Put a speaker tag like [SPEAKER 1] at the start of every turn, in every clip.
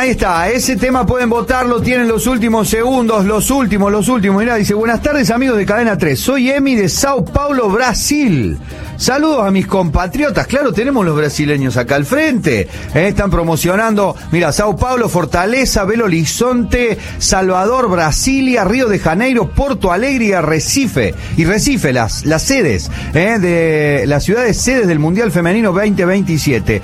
[SPEAKER 1] ahí está. Ese tema pueden votarlo, tienen los últimos segundos, los últimos. Mirá, dice, buenas tardes amigos de Cadena 3. Soy Emi de Sao Paulo, Brasil. Saludos a mis compatriotas. Claro, tenemos los brasileños acá al frente. Están promocionando, mira, Sao Paulo, Fortaleza, Belo Horizonte, Salvador, Brasilia, Río de Janeiro, Porto Alegre y Recife. Y Recife, las sedes, de las ciudades sedes del Mundial Femenino 2027.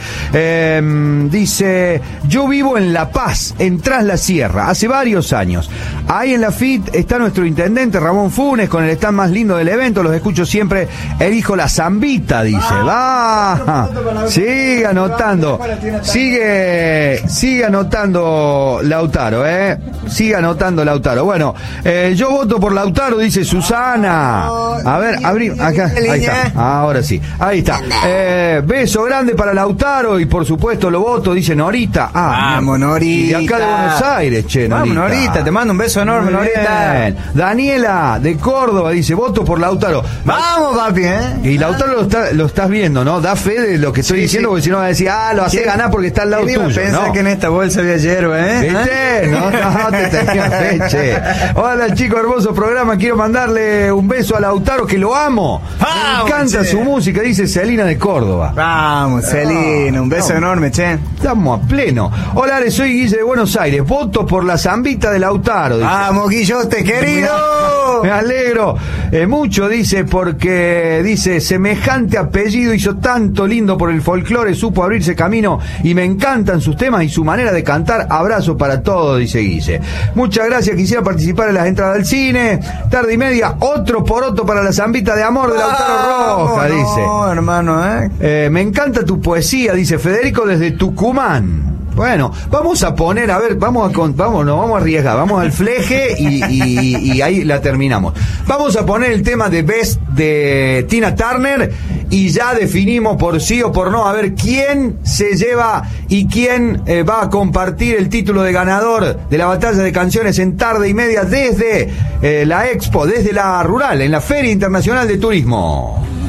[SPEAKER 1] Dice, yo vivo en La Paz, en Tras la Sierra, hace varios años. Ahí en la FIT está nuestro intendente Ramón Funes con el stand más lindo del evento. Los escucho siempre, elijo la zambita, dice. Va, sigue anotando. Sigue anotando Lautaro, sigue anotando Lautaro. Bueno, yo voto por Lautaro, dice Susana. A ver, abrí, acá, ahí está. Ahora sí, ahí está. Beso grande para Lautaro y por supuesto lo voto, dice Norita.
[SPEAKER 2] Vamos, Norita.
[SPEAKER 1] Y acá de Buenos Aires, che, Norita.
[SPEAKER 2] Vamos, Norita, te mando un beso enorme, Norita.
[SPEAKER 1] Daniela de Córdoba dice, voto por Lautaro.
[SPEAKER 2] Vamos, papi,
[SPEAKER 1] Y Lautaro lo estás viendo, ¿no? Da fe de lo que estoy diciendo, porque si no va a decir, lo hace ganar porque está al lado tuyo.
[SPEAKER 2] Pensá que en esta bolsa había hierba,
[SPEAKER 1] ¿Viste? No te tenías fe, che. Hola, chicos, hermoso programa. Quiero mandarle un beso a Lautaro, que lo amo. Me encanta su música, dice Celina de Córdoba.
[SPEAKER 2] Vamos, Celina, un beso enorme, che.
[SPEAKER 1] Estamos a pleno. Hola, Ale, soy Guille de Buenos Aires. Voto por la zambita de Lautaro. Dice.
[SPEAKER 2] Vamos, Guillote, querido.
[SPEAKER 1] Me alegro mucho, dice, porque dice, semejante apellido hizo tanto lindo por el folclore, supo abrirse camino y me encantan sus temas y su manera de cantar. Abrazo para todos, dice Guille. Muchas gracias, quisiera participar en las entradas al cine. Tarde y media, otro poroto para la zambita de amor de Lautaro Roja, dice.
[SPEAKER 2] No, hermano,
[SPEAKER 1] me encanta tu poesía, dice Federico desde Tucumán. Bueno, vamos a poner, a ver, vamos a arriesgar, vamos al fleje y ahí la terminamos. Vamos a poner el tema de Best de Tina Turner y ya definimos por sí o por no, a ver quién se lleva y quién va a compartir el título de ganador de la batalla de canciones en Tarde y Media desde la Expo, desde la Rural, en la Feria Internacional de Turismo.